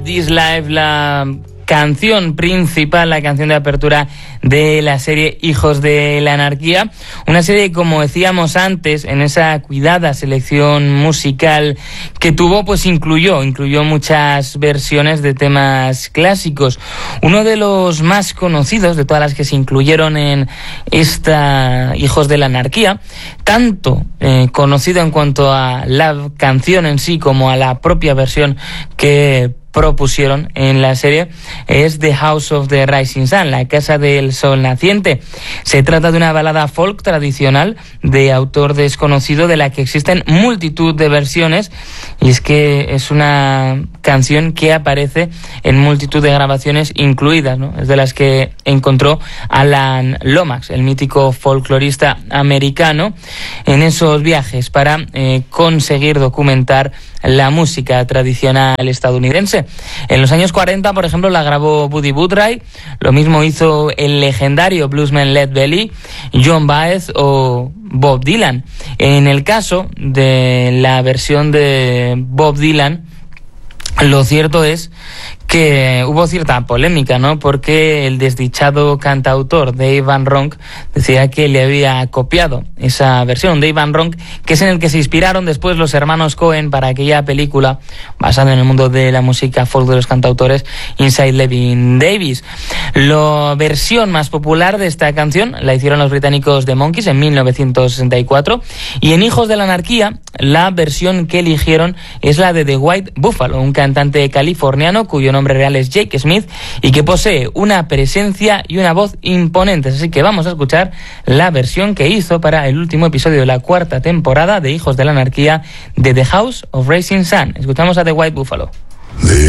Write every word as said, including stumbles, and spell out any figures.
This Life, la canción principal, la canción de apertura de la serie Hijos de la Anarquía, una serie que, como decíamos antes, en esa cuidada selección musical que tuvo, pues incluyó, incluyó muchas versiones de temas clásicos. Uno de los más conocidos de todas las que se incluyeron en esta Hijos de la Anarquía, tanto eh, conocido en cuanto a la canción en sí como a la propia versión que propusieron en la serie, es The House of the Rising Sun, la Casa del Sol Naciente. Se trata de una balada folk tradicional de autor desconocido de la que existen multitud de versiones, y es que es una canción que aparece en multitud de grabaciones incluidas, ¿no? Es de las que encontró Alan Lomax, el mítico folclorista americano, en esos viajes para eh, conseguir documentar la música tradicional estadounidense. En los años cuarenta, por ejemplo, la grabó Buddy Guthrie, lo mismo hizo el legendario bluesman Lead Belly, John Baez o Bob Dylan. En el caso de la versión de Bob Dylan, lo cierto es que hubo cierta polémica, ¿no? Porque el desdichado cantautor Dave Van Ronk decía que le había copiado esa versión. Dave Van Ronk, que es en el que se inspiraron después los hermanos Cohen para aquella película basada en el mundo de la música folk de los cantautores, Inside Llewyn Davis. La versión más popular de esta canción la hicieron los británicos The Monkees en mil novecientos sesenta y cuatro, y en Hijos de la Anarquía la versión que eligieron es la de The White Buffalo, un cantante californiano cuyo nombre real es Jake Smith y que posee una presencia y una voz imponentes. Así que vamos a escuchar la versión que hizo para el último episodio de la cuarta temporada de Hijos de la Anarquía de The House of Rising Sun. Escuchamos a The White Buffalo. The